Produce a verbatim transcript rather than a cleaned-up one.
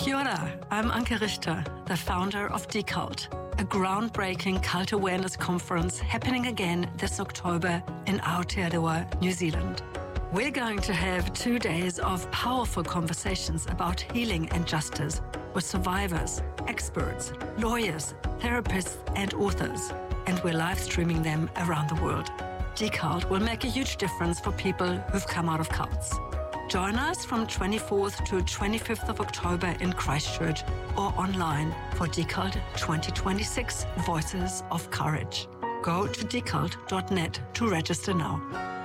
Kia ora, I'm Anke Richter, the founder of Decult, a groundbreaking cult awareness conference happening again this October in Aotearoa, New Zealand. We're going to have two days of powerful conversations about healing and justice with survivors, experts, lawyers, therapists, and authors, and we're live streaming them around the world. Decult will make a huge difference for people who've come out of cults. Join us from twenty-fourth to twenty-fifth of October in Christchurch or online for Decult twenty twenty-six Voices of Courage. Go to decult dot net to register now.